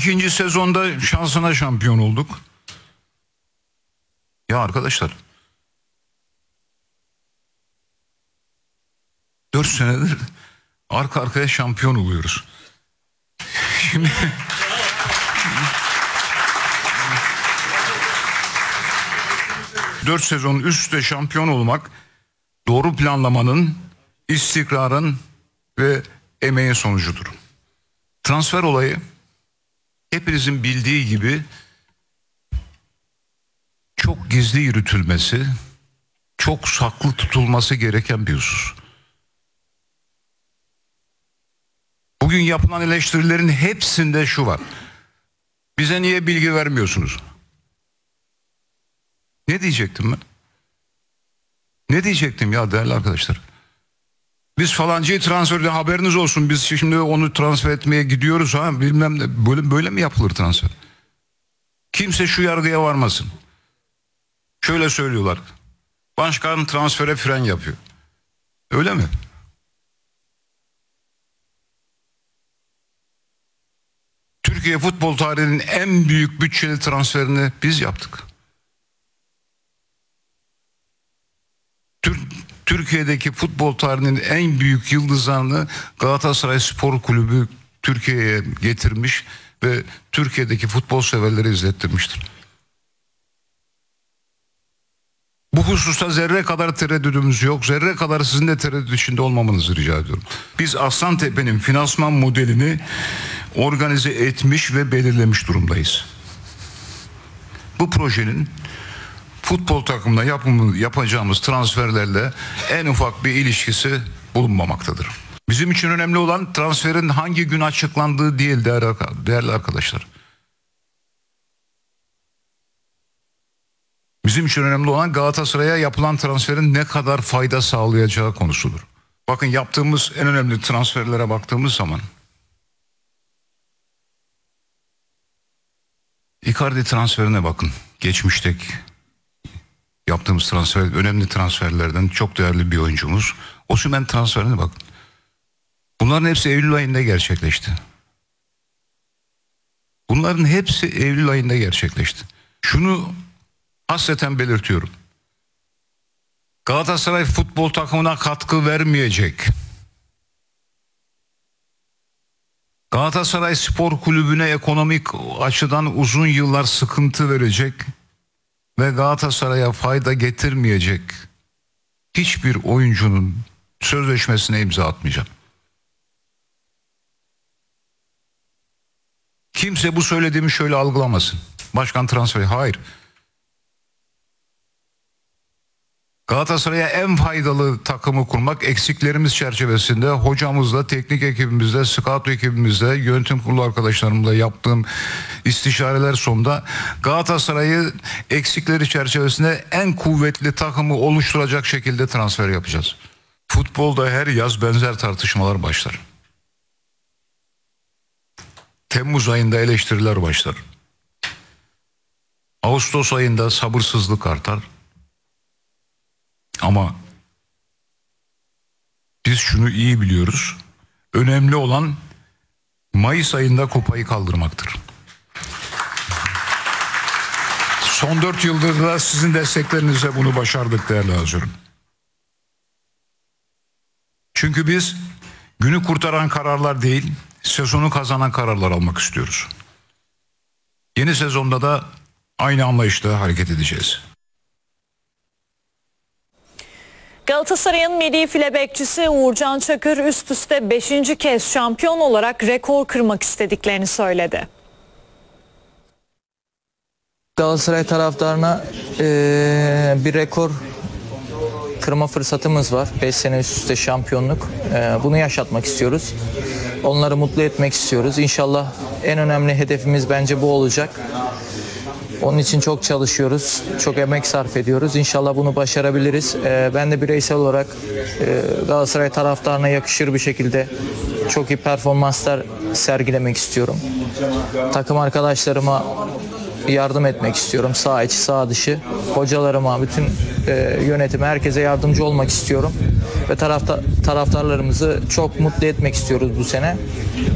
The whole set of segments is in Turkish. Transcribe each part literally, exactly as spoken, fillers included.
İkinci sezonda şansına şampiyon olduk. Ya arkadaşlar, dört senedir arka arkaya şampiyon oluyoruz. Şimdi dört sezon üst üste şampiyon olmak doğru planlamanın, istikrarın ve emeğin sonucudur. Transfer olayı hepinizin bildiği gibi çok gizli yürütülmesi, çok saklı tutulması gereken bir husus. Bugün yapılan eleştirilerin hepsinde şu var: bize niye bilgi vermiyorsunuz? Ne diyecektim ben? Ne diyecektim ya değerli arkadaşlar? Biz falancayı transferde haberiniz olsun, biz şimdi onu transfer etmeye gidiyoruz ha bilmem ne, böyle, böyle mi yapılır transfer? Kimse şu yargıya varmasın. Şöyle söylüyorlar: başkan transfere fren yapıyor. Öyle mi? Türkiye futbol tarihinin en büyük bütçeli transferini biz yaptık. Tür Türkiye'deki futbol tarihinin en büyük yıldızlarını Galatasaray Spor Kulübü Türkiye'ye getirmiş ve Türkiye'deki futbol severleri izlettirmiştir. Bu hususta zerre kadar tereddüdümüz yok. Zerre kadar sizin de tereddüt içinde olmamanızı rica ediyorum. Biz Aslantepe'nin finansman modelini organize etmiş ve belirlemiş durumdayız. Bu projenin futbol takımına yapımı, yapacağımız transferlerle en ufak bir ilişkisi bulunmamaktadır. Bizim için önemli olan transferin hangi gün açıklandığı değil değerli, değerli arkadaşlar. Bizim için önemli olan Galatasaray'a yapılan transferin ne kadar fayda sağlayacağı konusudur. Bakın, yaptığımız en önemli transferlere baktığımız zaman Icardi transferine bakın. Geçmişteki yaptığımız transfer, önemli transferlerden çok değerli bir oyuncumuz. Osimhen transferine bakın. Bunların hepsi Eylül ayında gerçekleşti. Bunların hepsi Eylül ayında gerçekleşti. Şunu hasreten belirtiyorum: Galatasaray futbol takımına katkı vermeyecek, Galatasaray Spor Kulübü'ne ekonomik açıdan uzun yıllar sıkıntı verecek ve Galatasaray'a fayda getirmeyecek hiçbir oyuncunun sözleşmesine imza atmayacağım. Kimse bu söylediğimi şöyle algılamasın: başkan transferi. Hayır. Galatasaray'a en faydalı takımı kurmak, eksiklerimiz çerçevesinde hocamızla, teknik ekibimizle, scout ekibimizle, yönetim kurulu arkadaşlarımla yaptığım istişareler sonunda Galatasaray'ı eksikleri çerçevesinde en kuvvetli takımı oluşturacak şekilde transfer yapacağız. Futbolda her yaz benzer tartışmalar başlar. Temmuz ayında eleştiriler başlar. Ağustos ayında sabırsızlık artar. Ama biz şunu iyi biliyoruz: önemli olan Mayıs ayında kupayı kaldırmaktır. Son dört yıldır da sizin desteklerinizle bunu başardık değerli Hazırım. Çünkü biz günü kurtaran kararlar değil, sezonu kazanan kararlar almak istiyoruz. Yeni sezonda da aynı anlayışla hareket edeceğiz. Galatasaray'ın milli file bekçisi Uğurcan Çakır üst üste beşinci kez şampiyon olarak rekor kırmak istediklerini söyledi. Galatasaray taraftarına ee, bir rekor kırma fırsatımız var. beş sene üst üste şampiyonluk. E, bunu yaşatmak istiyoruz. Onları mutlu etmek istiyoruz. İnşallah en önemli hedefimiz bence bu olacak. Onun için çok çalışıyoruz, çok emek sarf ediyoruz. İnşallah bunu başarabiliriz. Ee, ben de bireysel olarak e, Galatasaray taraftarına yakışır bir şekilde çok iyi performanslar sergilemek istiyorum. Takım arkadaşlarıma yardım etmek istiyorum. Sağ içi, sağ dışı. Hocalarıma, bütün e, yönetime, herkese yardımcı olmak istiyorum. Ve tarafta, taraftarlarımızı çok mutlu etmek istiyoruz bu sene.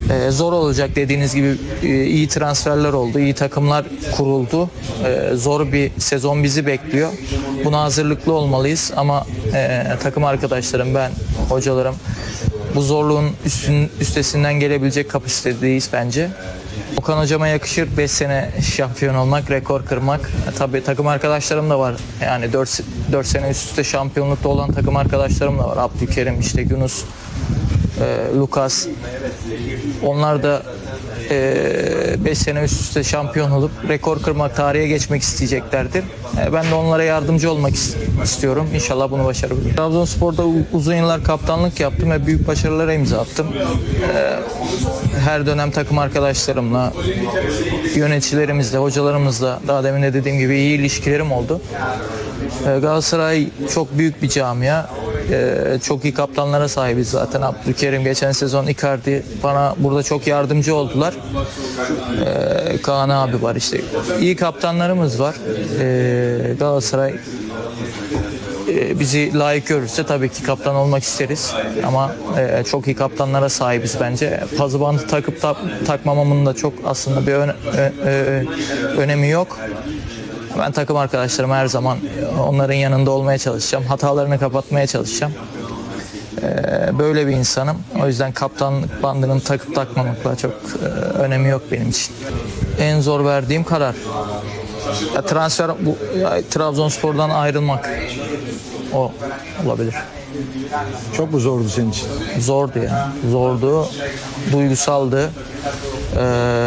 Ee, zor olacak dediğiniz gibi, e, iyi transferler oldu, iyi takımlar kuruldu. Ee, zor bir sezon bizi bekliyor. Buna hazırlıklı olmalıyız ama e, takım arkadaşlarım, ben, hocalarım bu zorluğun üstün, üstesinden gelebilecek kapasitedeyiz bence. Okan hocama yakışır beş sene şampiyon olmak, rekor kırmak. E, tabii takım arkadaşlarım da var. Yani dört sene üst üste şampiyonlukta olan takım arkadaşlarım da var. Abdülkerim, işte Yunus, e, Lucas. Onlar da beş sene üst üste şampiyon olup rekor kırmak, tarihe geçmek isteyeceklerdir. E, ben de onlara yardımcı olmak istiyorum. İnşallah bunu başarabilirim. Trabzonspor'da uzun yıllar kaptanlık yaptım ve büyük başarılara imza attım. E, her dönem takım arkadaşlarımla, yöneticilerimizle, hocalarımızla, daha demin de dediğim gibi iyi ilişkilerim oldu. E, Galatasaray çok büyük bir camia. Ee, çok iyi kaptanlara sahibiz zaten. Abdülkerim, geçen sezon Icardi bana burada çok yardımcı oldular. Ee, Kaan abi var işte. İyi kaptanlarımız var. Ee, Galatasaray e, bizi layık görürse tabii ki kaptan olmak isteriz. Ama e, çok iyi kaptanlara sahibiz bence. Pazı bandı takıp ta- takmamamın da çok aslında bir öne- ö- ö- önemi yok. Ben takım arkadaşlarıma her zaman onların yanında olmaya çalışacağım. Hatalarını kapatmaya çalışacağım. Ee, böyle bir insanım. O yüzden kaptanlık bandının takıp takmamakla çok e, önemi yok benim için. En zor verdiğim karar. Ya, transfer, bu ya, Trabzonspor'dan ayrılmak. O olabilir. Çok mu zordu senin için? Zordu ya. Zordu. Duygusaldı. Ee,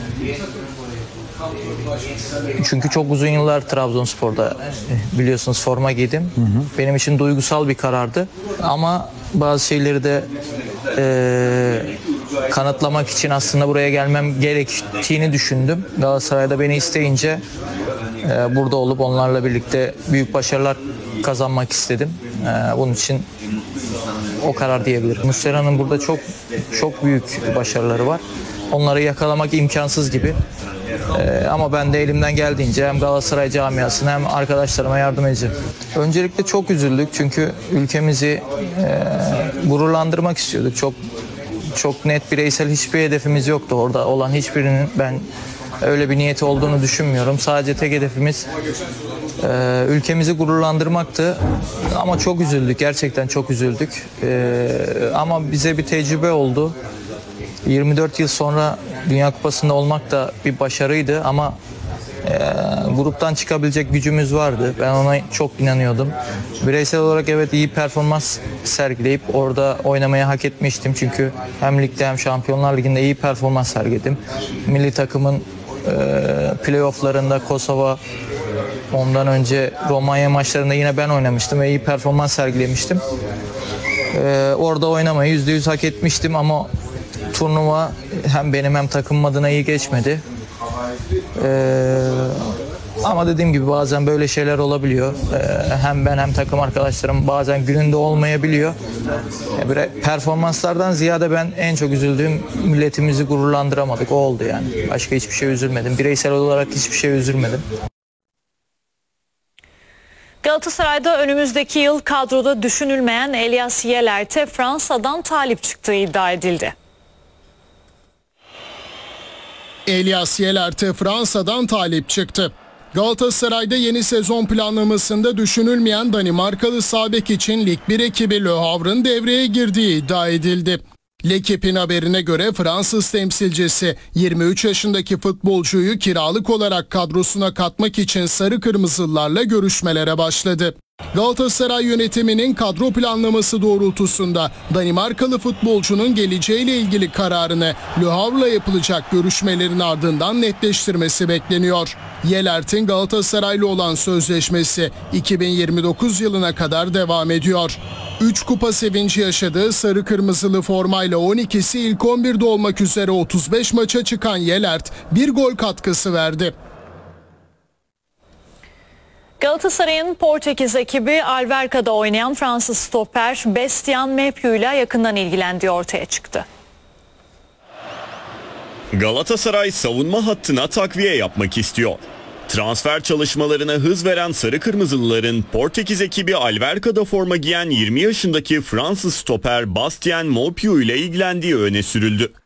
Çünkü çok uzun yıllar Trabzonspor'da biliyorsunuz forma giydim. Hı hı. Benim için duygusal bir karardı. Ama bazı şeyleri de e, kanıtlamak için aslında buraya gelmem gerektiğini düşündüm. Galatasaray'da beni isteyince e, burada olup onlarla birlikte büyük başarılar kazanmak istedim. E, bunun için o karar diyebilirim. Muslera'nın burada çok çok büyük başarıları var. Onları yakalamak imkansız gibi. Ee, ama ben de elimden geldiğince hem Galatasaray camiasına hem arkadaşlarıma yardım edeceğim. Öncelikle çok üzüldük çünkü ülkemizi e, gururlandırmak istiyorduk. Çok çok net bireysel hiçbir hedefimiz yoktu orada olan hiçbirinin, ben öyle bir niyeti olduğunu düşünmüyorum. Sadece tek hedefimiz e, ülkemizi gururlandırmaktı. Ama çok üzüldük, gerçekten çok üzüldük. E, ama bize bir tecrübe oldu. yirmi dört yıl sonra Dünya Kupası'nda olmak da bir başarıydı ama e, gruptan çıkabilecek gücümüz vardı. Ben ona çok inanıyordum. Bireysel olarak evet iyi performans sergileyip orada oynamaya hak etmiştim. Çünkü hem ligde hem Şampiyonlar Ligi'nde iyi performans sergiledim. Milli takımın e, playofflarında Kosova, ondan önce Romanya maçlarında yine ben oynamıştım ve iyi performans sergilemiştim. E, orada oynamayı yüzde yüz hak etmiştim ama turnuva hem benim hem takımım adına iyi geçmedi. Ee, ama dediğim gibi bazen böyle şeyler olabiliyor. Ee, hem ben hem takım arkadaşlarım bazen gününde olmayabiliyor. Ee, böyle performanslardan ziyade ben en çok üzüldüğüm milletimizi gururlandıramadık. O oldu yani. Başka hiçbir şey üzülmedim. Bireysel olarak hiçbir şey üzülmedim. Galatasaray'da önümüzdeki yıl kadroda düşünülmeyen Elias Yelert'e Fransa'dan talip çıktığı iddia edildi. Elias Yelert'e Fransa'dan talip çıktı. Galatasaray'da yeni sezon planlamasında düşünülmeyen Danimarkalı sağ bek için Lig bir ekibi Le Havre'ın devreye girdiği iddia edildi. L'Equipe'in haberine göre Fransız temsilcisi yirmi üç yaşındaki futbolcuyu kiralık olarak kadrosuna katmak için sarı kırmızılarla görüşmelere başladı. Galatasaray yönetiminin kadro planlaması doğrultusunda Danimarkalı futbolcunun geleceğiyle ilgili kararını Le Havre'la yapılacak görüşmelerin ardından netleştirmesi bekleniyor. Yelert'in Galatasaray'la olan sözleşmesi iki bin yirmi dokuz yılına kadar devam ediyor. üç kupa sevinci yaşadığı sarı kırmızılı formayla on ikisi ilk on birde olmak üzere otuz beş maça çıkan Yelert bir gol katkısı verdi. Galatasaray'ın Portekiz ekibi Alverca'da oynayan Fransız stoper Bastien Mappiu ile yakından ilgilendiği ortaya çıktı. Galatasaray savunma hattına takviye yapmak istiyor. Transfer çalışmalarına hız veren Sarı Kırmızılıların Portekiz ekibi Alverca'da forma giyen yirmi yaşındaki Fransız stoper Bastien Mappiu ile ilgilendiği öne sürüldü.